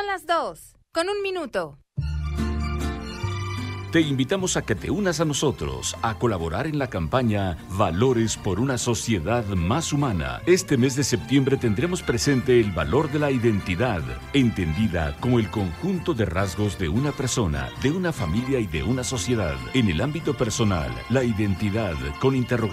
Son las 2:01. Te invitamos a que te unas a nosotros a colaborar en la campaña Valores por una sociedad más humana. Este mes de septiembre tendremos presente el valor de la identidad, entendida como el conjunto de rasgos de una persona, de una familia y de una sociedad. En el ámbito personal, la identidad con interrogación